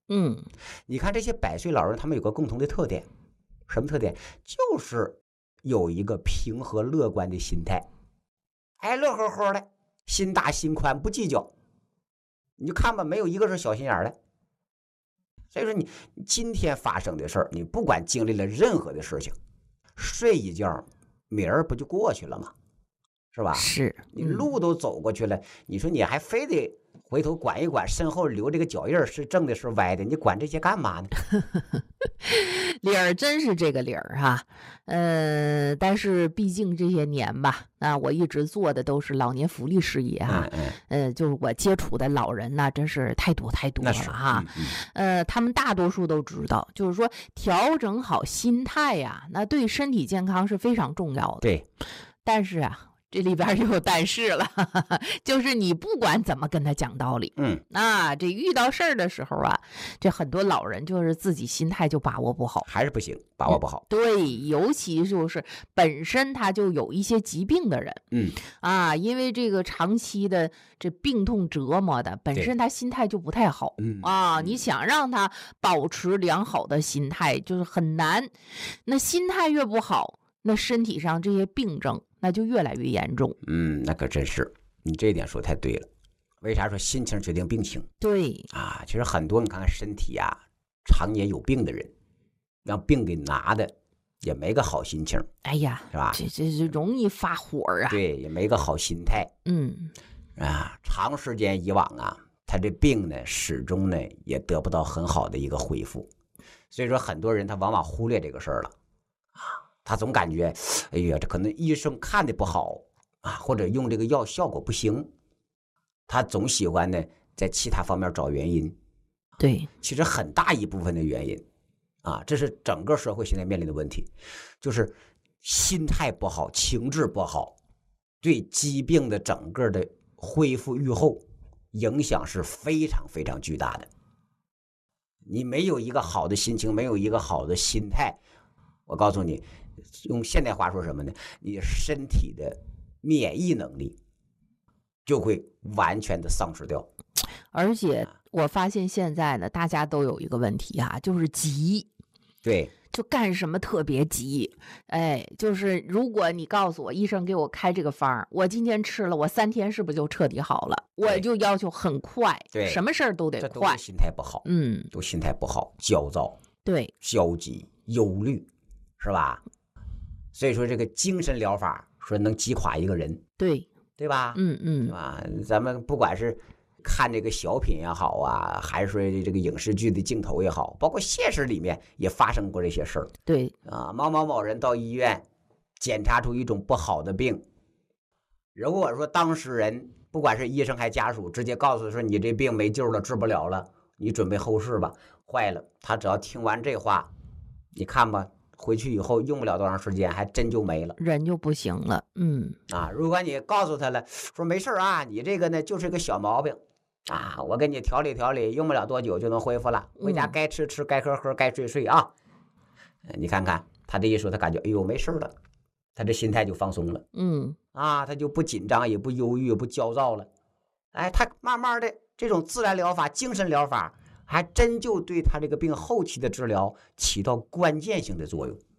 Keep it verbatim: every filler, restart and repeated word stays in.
嗯， 你看这些百岁老人，他们有个共同的特点，什么特点？就是有一个平和乐观的心态，哎，乐呵呵的，心大心宽，不计较。你就看吧，没有一个是小心眼的。所以说你，你今天发生的事儿，你不管经历了任何的事情，睡一觉，明儿不就过去了吗？是吧？ 是， 你路都走过去了，你说你还非得回头管一管身后留这个脚印儿是正的是歪的，你管这些干嘛呢？ 理儿真是这个理儿哈，呃，但是毕竟这些年吧，啊，我一直做的都是老年福利事业哈， 嗯嗯， 呃，就是我接触的老人呐，真是太多太多了那是哈， 嗯嗯呃，他们大多数都知道，就是说调整好心态呀，那对身体健康是非常重要的。 对， 但是啊，这里边儿就有但是了，就是你不管怎么跟他讲道理， 嗯， 啊，这遇到事儿的时候啊，这很多老人就是自己心态就把握不好。 还是不行，把握不好。 对，尤其就是本身他就有一些疾病的人嗯， 啊，因为这个长期的这病痛折磨的，本身他心态就不太好嗯啊。 嗯你想让他保持良好的心态，就是很难。那心态越不好，那身体上这些病症那就越来越严重。 嗯，那可真是，你这一点说太对了。为啥说心情决定病情对， 啊？其实很多你看看身体呀、常年有病的人，让病给拿的也没个好心情， 哎呀， 是吧？ 这这这容易发火啊。 对，也没个好心态嗯， 啊。长时间以往啊，他这病呢，始终呢也得不到很好的一个恢复。所以说，很多人他往往忽略这个事儿了啊，他总感觉，哎呀，这可能医生看的不好啊，或者用这个药效果不行，他总喜欢呢在其他方面找原因。 对， 其实很大一部分的原因啊，这是整个社会现在面临的问题，就是心态不好，情志不好，对疾病的整个的恢复愈后影响是非常非常巨大的。你没有一个好的心情，没有一个好的心态，我告诉你，用现代话说什么呢？你身体的免疫能力就会完全的丧失掉。 而且我发现现在呢，大家都有一个问题啊，就是急。 对， 就干什么特别急，哎，就是如果你告诉我医生给我开这个方儿，我今天吃了，我三天是不是就彻底好了？我就要求很快， 对， 什么事儿都得快。 这都是心态不好， 嗯， 都心态不好，焦躁、 对， 消极、忧虑，是吧？所以说这个精神疗法说能击垮一个人， 对， 对吧？ 嗯嗯， 对吧？咱们不管是看这个小品也好啊，还是说这个影视剧的镜头也好，包括现实里面也发生过这些事儿对， 啊。某某某人到医院检查出一种不好的病，如果说当事人不管是医生还家属，直接告诉说你这病没救了，治不了了，你准备后事吧。坏了，他只要听完这话，你看吧，回去以后用不了多长时间，还真就没了。 人就不行了。嗯， 啊，如果你告诉他了，说没事啊，你这个呢就是个小毛病啊，我给你调理调理，用不了多久就能恢复了。回家该吃吃，该喝喝，该睡睡啊。你看看他这一说，他感觉哎呦没事了，他这心态就放松了。 嗯， 啊，他就不紧张，也不忧郁，也不焦躁了。哎，他慢慢的这种自然疗法、精神疗法，还真就对他这个病后期的治疗起到关键性的作用。